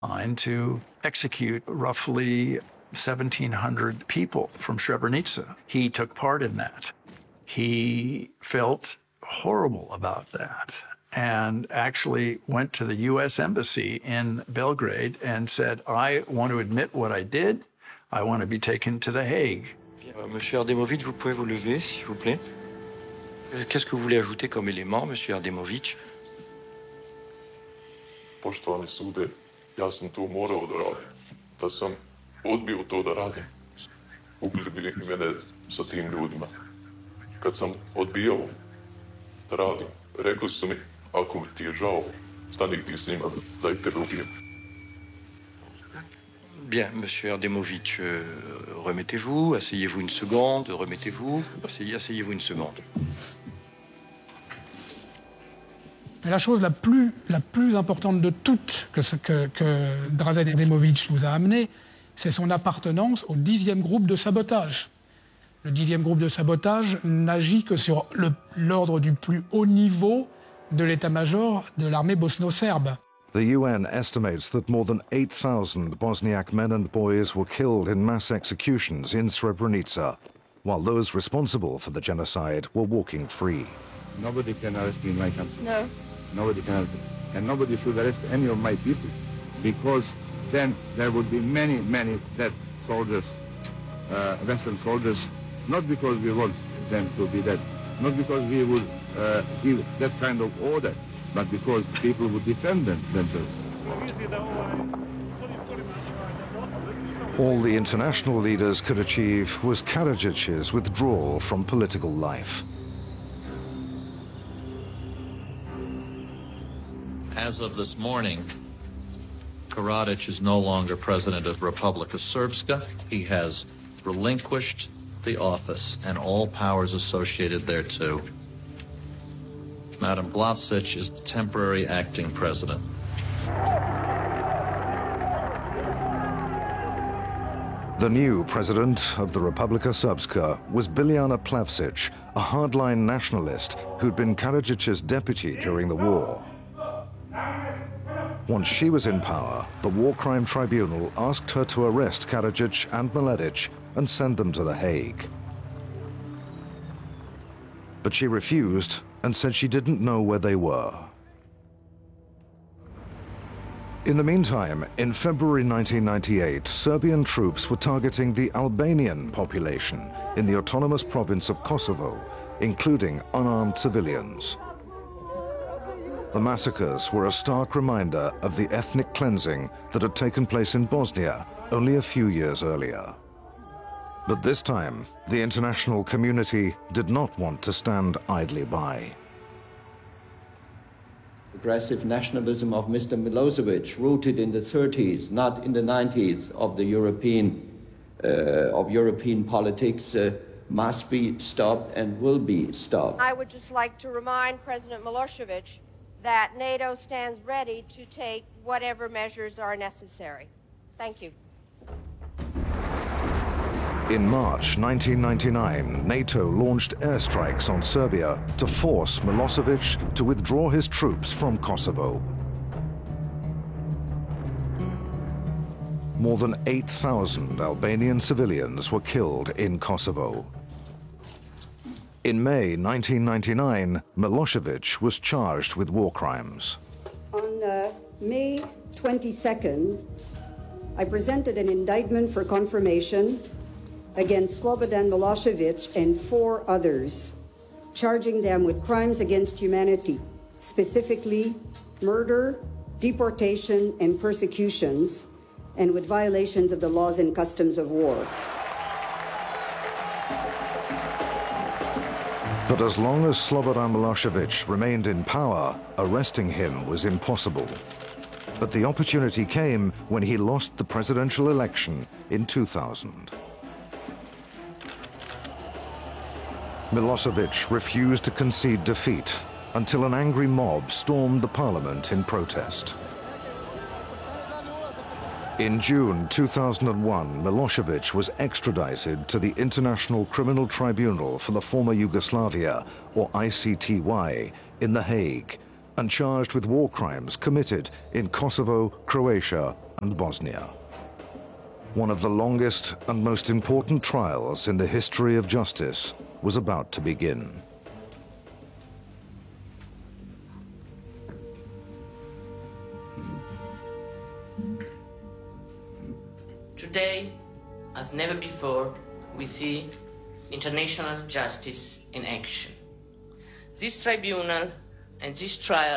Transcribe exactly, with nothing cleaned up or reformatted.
to execute roughly seventeen hundred people from Srebrenica. He took part in that. He felt horrible about that and actually went to the U S Embassy in Belgrade and said, I want to admit what I did. I want to be taken to The Hague. Euh, Monsieur Ardemovitch, vous pouvez vous lever, s'il vous plaît. Qu'est-ce que vous voulez ajouter comme élément, Monsieur Ardemovitch? Poštovani sude, ja sam to morao da radim. Da sam odbio to da radim, ubili bi i mene sa tim ljudima. Kad sam odbijao da radim, rekli su mi, ako mi ti je žao, stani ti s njima, daj te ubijem. Bien, Monsieur Ardemovitch, euh, remettez-vous, asseyez-vous une seconde, remettez-vous, asseyez, asseyez-vous une seconde. La chose la plus, la plus importante de toutes que, ce, que, que Dražen Ardemovitch nous a amené, c'est son appartenance au dixième groupe de sabotage. Le dixième groupe de sabotage n'agit que sur l'ordre du plus haut niveau de l'état-major de l'armée bosno-serbe. The U N estimates that more than eight thousand Bosniak men and boys were killed in mass executions in Srebrenica, while those responsible for the genocide were walking free. Nobody can arrest me in my country. No. Nobody can arrest me. And nobody should arrest any of my people, because then there would be many, many dead soldiers, uh, Western soldiers, not because we want them to be dead, not because we would uh, give that kind of order, but because people would defend them, themselves. All the international leaders could achieve was Karadzić's withdrawal from political life. As of this morning, Karadzić is no longer president of Republika Srpska. He has relinquished the office and all powers associated thereto. Madam Vlasic is the temporary acting president. The new president of the Republika Srpska was Biljana Plavsic, a hardline nationalist who'd been Karadzić's deputy during the war. Once she was in power, the War Crime Tribunal asked her to arrest Karadzić and Mladić and send them to The Hague. But she refused and said she didn't know where they were. In the meantime, in February nineteen ninety-eight, Serbian troops were targeting the Albanian population in the autonomous province of Kosovo, including unarmed civilians. The massacres were a stark reminder of the ethnic cleansing that had taken place in Bosnia only a few years earlier. But this time, the international community did not want to stand idly by. Aggressive nationalism of Mister Milosevic, rooted in the thirties, not in the nineties, of the European, uh, of European politics, uh, must be stopped and will be stopped. I would just like to remind President Milosevic that NATO stands ready to take whatever measures are necessary. Thank you. In March nineteen ninety-nine, NATO launched airstrikes on Serbia to force Milosevic to withdraw his troops from Kosovo. More than eight thousand Albanian civilians were killed in Kosovo. In May nineteen ninety-nine, Milosevic was charged with war crimes. On uh, May twenty-second, I presented an indictment for confirmation against Slobodan Milosevic and four others, charging them with crimes against humanity, specifically murder, deportation, and persecutions, and with violations of the laws and customs of war. But as long as Slobodan Milosevic remained in power, arresting him was impossible. But the opportunity came when he lost the presidential election in two thousand. Milosevic refused to concede defeat until an angry mob stormed the parliament in protest. In June two thousand one, Milosevic was extradited to the International Criminal Tribunal for the former Yugoslavia, or I C T Y, in The Hague, and charged with war crimes committed in Kosovo, Croatia, and Bosnia. One of the longest and most important trials in the history of justice was about to begin. Today, as never before, we see international justice in action. This tribunal and this trial